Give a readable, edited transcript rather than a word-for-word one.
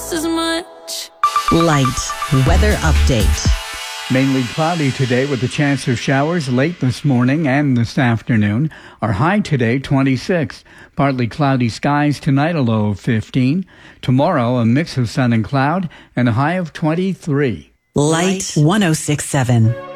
just as much. Light weather update. Mainly cloudy today with a chance of showers late this morning and this afternoon. Our high today, 26. Partly cloudy skies tonight, a low of 15. Tomorrow, a mix of sun and cloud and a high of 23. Light 106.7.